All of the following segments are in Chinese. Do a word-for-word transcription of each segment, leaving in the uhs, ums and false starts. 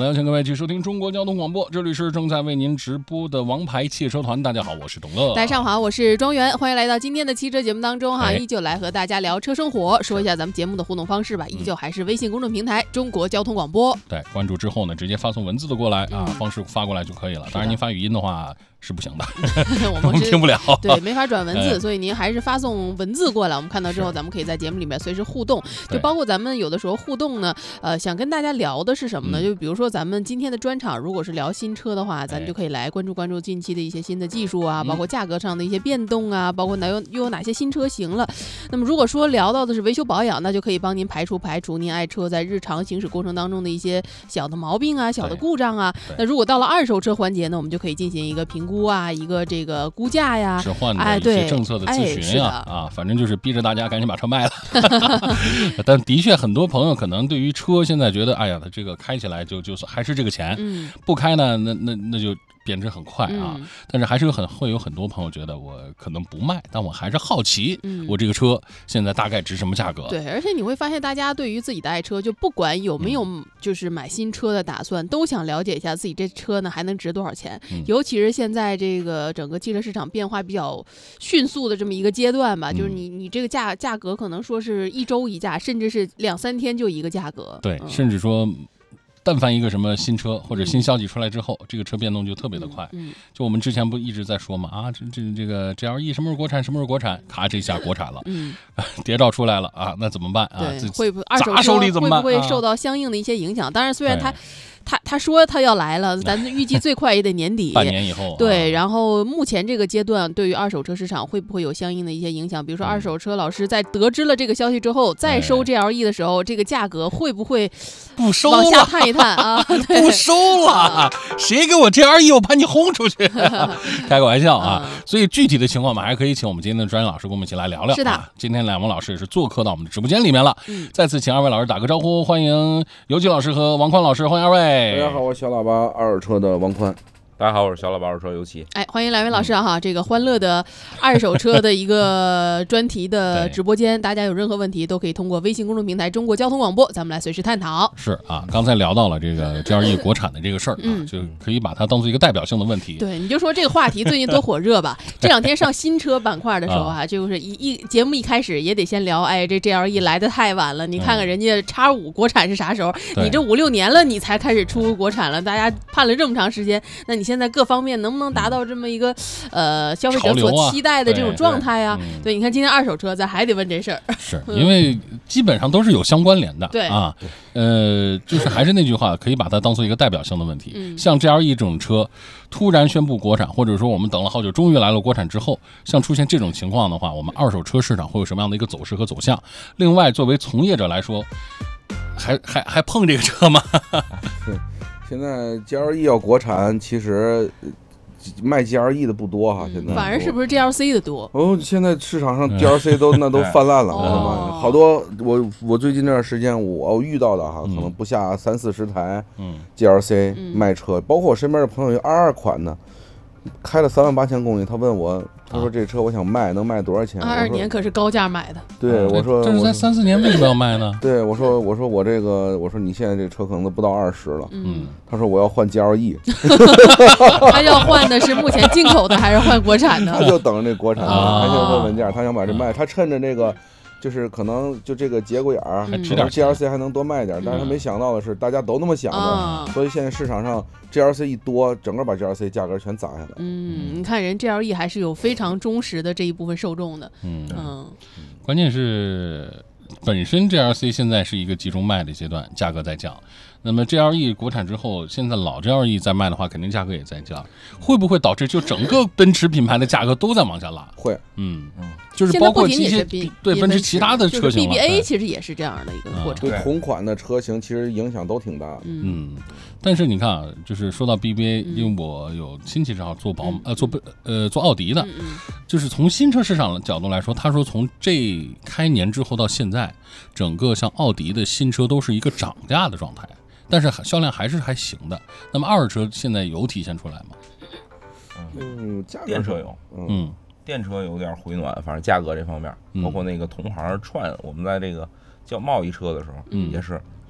来有请各位继续收听中国交通广播，这里是正在为您直播的王牌汽车团。大家好，我是董乐。 大家上午好，我是庄园，欢迎来到今天的汽车节目当中哈， 哎、 依旧来和大家聊车生活，说一下咱们节目的互动方式吧，依旧还是微信公众平台中国交通广播。 对，关注之后呢，直接发送文字的过来、嗯、啊，方式发过来就可以了。当然您发语音的话是不行的， 我们听不了， 对，没法转文字、 哎， 所以您还是发送文字过来，我们看到之后，咱们可以在节目里面随时互动。就包括咱们有的时候互动呢，呃，想跟大家聊的是什么呢？嗯、就比如说咱们今天的专场，如果是聊新车的话，咱们就可以来关注关注近期的一些新的技术啊，哎、包括价格上的一些变动啊，嗯、包括哪有又有哪些新车型了。那么如果说聊到的是维修保养，那就可以帮您排除排除您爱车在日常行驶过程当中的一些小的毛病啊、小的故障啊。那如果到了二手车环节呢，我们就可以进行一个评估啊，一个这个估价呀， 置换的一些政策的咨询呀、哎哎，啊，反正就是逼着大家赶紧把车卖了。但的确，很多朋友可能对于车现在觉得，哎呀，它这个开起来就就是还是这个钱， 嗯、 不开呢，那那那就贬值很快啊。 嗯、 但是还是有很会有很多朋友觉得，我可能不卖，但我还是好奇， 嗯、 我这个车现在大概值什么价格？ 对，而且你会发现，大家对于自己的爱车，就不管有没有就是买新车的打算，嗯、都想了解一下自己这车呢还能值多少钱。 嗯、 尤其是现在这个整个汽车市场变化比较迅速的这么一个阶段吧，嗯、就是你你这个价价格可能说是一周一价，甚至是两三天就一个价格。 对， 嗯、 甚至说。但凡一个什么新车或者新消息出来之后，嗯、这个车变动就特别的快。 嗯嗯、 就我们之前不一直在说嘛，啊，这这这个 G L E 什么时候国产，什么时候国产，咔，这下国产了， 嗯， 谍照出来了啊，那怎么办啊？ 对，会不会二手车会不会受到相应的一些影响？啊、当然，虽然它。他他说他要来了，咱预计最快也得年底， 半年以后。 对， 啊、 然后目前这个阶段对于二手车市场会不会有相应的一些影响？比如说二手车老师在得知了这个消息之后，嗯、再收 G L E 的时候，哎、这个价格会不会不收了？ 往下探一探啊？ 不收了，啊、谁给我 G L E， 我把你轰出去！开个玩笑啊！嗯、所以具体的情况，我们还可以请我们今天的专业老师跟我们一起来聊聊。 是的， 啊、今天两位老师也是做客到我们的直播间里面了。嗯、再次请二位老师打个招呼，欢迎尤其老师和王宽老师，欢迎二位。 大家好，我小喇叭二手车的王宽。 大家好，我是小喇叭二手车尤其。 哎，欢迎两位老师哈！嗯、这个欢乐的二手车的一个专题的直播间，大家有任何问题都可以通过微信公众平台中国交通广播，咱们来随时探讨。 是啊，刚才聊到了这个 G L E 国产的这个事儿啊，嗯、就可以把它当做一个代表性的问题。 对，你就说这个话题最近多火热吧？这两天上新车板块的时候哈、啊，就是一一节目一开始也得先聊，哎，这 G L E 来的太晚了，你看看人家 X 五国产是啥时候？嗯、你这五六年了，你才开始出国产了，大家盼了这么长时间，那你现在各方面能。能不能达到这么一个呃消费者所期待的这种状态啊？对, 对, 对，你看今天二手车咱还得问这事儿， 是因为基本上都是有相关联的， 对啊，呃，就是还是那句话，可以把它当做一个代表性的问题。 嗯、 像 G L E 这种车突然宣布国产，或者说我们等了好久，终于来了国产之后，像出现这种情况的话，我们二手车市场会有什么样的一个走势和走向？另外，作为从业者来说，还还还碰这个车吗？ 对，现在 G L E 要国产，其实。卖 G L E 的不多哈，现在反而是不是 G L C 的多？ 哦，现在市场上 G L C 都那都泛滥了，我的妈呀！好多我我最近这段时间我遇到的哈，可能不下三四十台 G L C 卖车，包括我身边的朋友有二二款的，开了三万八千公里，他问我，他说这车我想卖，能卖多少钱？ 二二年可是高价买的。 对，我说这是才三四年，为什么要卖呢？ 对，我说我说我这个我说你现在这车可能都不到二十了，嗯，他说我要换 G L E， 他要换的是目前进口的还是换国产的？ 他就等着这国产的，他就问文件，他想把这卖，他趁着这个。就是可能就这个节骨眼儿， 还值点 G L C 还能多卖点，但是他没想到的是，大家都那么想的，所以现在市场上 G L C 一多，整个把 G L C 价格全砸下来。 嗯，你看人 G L E 还是有非常忠实的这一部分受众的。嗯嗯， 关键是本身 G L C 现在是一个集中卖的阶段，价格在降。那么 G L E 国产之后，现在老 G L E 在卖的话，肯定价格也在降，会不会导致就整个奔驰品牌的价格都在往下拉？ 会， 嗯嗯，就是包括这些对奔驰其他的车型 ，B B A 其实也是这样的一个过程。 对同款的车型，其实影响都挺大的。 嗯，但是你看啊，就是说到 B B A， 因为我有亲戚正好做宝呃做呃做奥迪的，就是从新车市场的角度来说，他说从这开年之后到现在，整个像奥迪的新车都是一个涨价的状态。但是销量还是还行的。那么二手车现在有体现出来吗？ 嗯， 电车有， 嗯， 电车有点回暖，反正价格这方面，包括那个同行串，我们在这个叫贸易车的时候，嗯，也是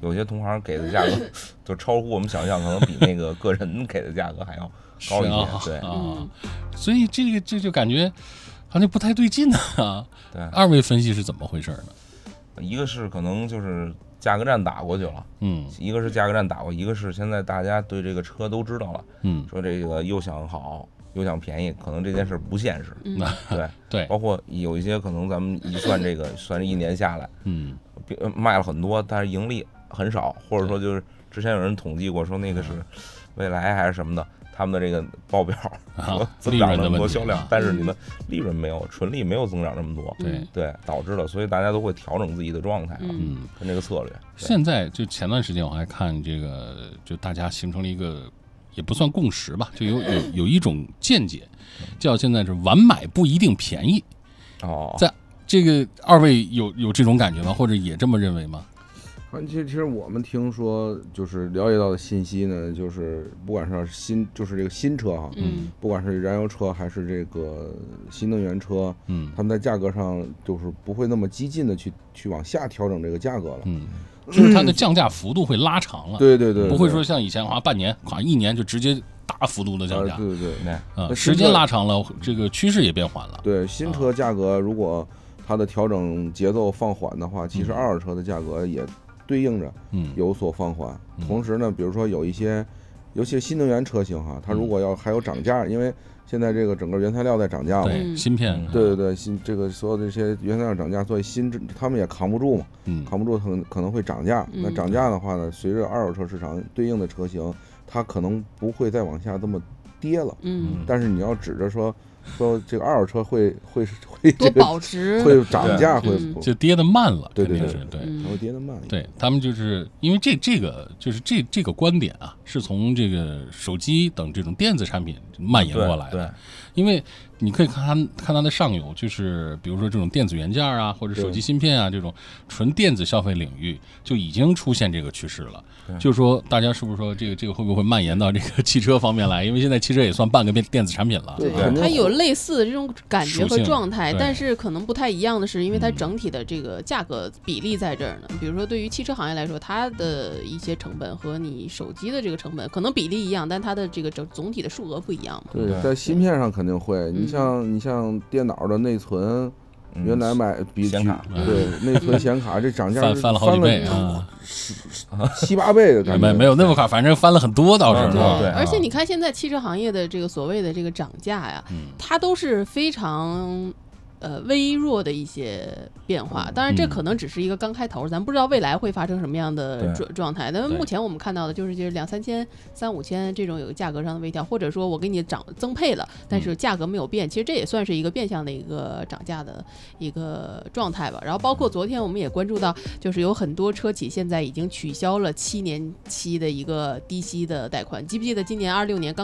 有些同行给的价格就超乎我们想象，可能比那个个人给的价格还要高一些。 啊、 对啊，所以这个这就感觉好像不太对劲啊。 对， 二位分析是怎么回事呢？ 一个是可能就是价格战打过去了， 嗯， 一个是价格战打过，一个是现在大家对这个车都知道了， 嗯， 说这个又想好又想便宜，可能这件事不现实。 嗯、 对对， 包括有一些可能咱们一算这个，算这一年下来， 嗯， 卖了很多，但是盈利很少，或者说就是之前有人统计过，说那个是未来还是什么的。他们的这个报表说增长了那么多销量，但是你的利润没有，纯利没有增长这么多， 对对，导致了，所以大家都会调整自己的状态，嗯，跟这个策略。 现在就前段时间我还看这个，就大家形成了一个也不算共识吧，就有有有一种见解，叫现在是晚买不一定便宜。 哦， 在这个二位有有这种感觉吗？或者也这么认为吗？ 其实，其实我们听说，就是了解到的信息呢，就是不管是新，就是这个新车哈， 嗯， 不管是燃油车还是这个新能源车， 嗯， 他们在价格上就是不会那么激进的去去往下调整这个价格了， 嗯，就是它的降价幅度会拉长了， 对对对， 不会说像以前的话，半年、可能一年就直接大幅度的降价， 对对对， 啊，时间拉长了，这个趋势也变缓了。 对，新车价格如果它的调整节奏放缓的话，其实二手车的价格也对应着有所放缓， 嗯、 同时呢，比如说有一些，尤其是新能源车型哈，它如果要还有涨价，因为现在这个整个原材料在涨价嘛， 对，芯片， 对对对，新这个所有的这些原材料涨价，所以新他们也扛不住嘛， 嗯， 扛不住可能可能会涨价。那涨价的话呢，随着二手车市场对应的车型，它可能不会再往下这么跌了， 嗯， 但是你要指着说。说这个二手车会会会多保值， 会涨价，会就跌得慢了， 对对对对对， 会跌得慢。 对他们就是因为这这个就是这这个观点啊，是从这个手机等这种电子产品蔓延过来的。 对， 因为你可以看它看它的上游，就是比如说这种电子元件啊，或者手机芯片啊，这种纯电子消费领域就已经出现这个趋势了。就是说，大家是不是说这个这个会不会蔓延到这个汽车方面来？因为现在汽车也算半个电电子产品了。 对，它有类似的这种感觉和状态，但是可能不太一样的是，因为它整体的这个价格比例在这儿呢。比如说，对于汽车行业来说，它的一些成本和你手机的这个成本可能比例一样，但它的这个整总体的数额不一样嘛。 对，在芯片上肯定会。你像你像电脑的内存。原来买比显卡， 对内存显卡这涨价翻翻了好几倍啊， 七八倍的感觉。 没没有那么快，反正翻了很多倒是。 对，而且你看现在汽车行业的这个所谓的这个涨价呀，它都是非常。呃，微弱的一些变化，当然这可能只是一个刚开头，嗯、咱不知道未来会发生什么样的状状态。但目前我们看到的就是，就是两三千、三五千这种有价格上的微调，或者说我给你涨增配了，但是价格没有变，其实这也算是一个变相的一个涨价的一个状态吧。然后包括昨天我们也关注到，就是有很多车企现在已经取消了七年期的一个低息的贷款，记不记得今年二六年刚。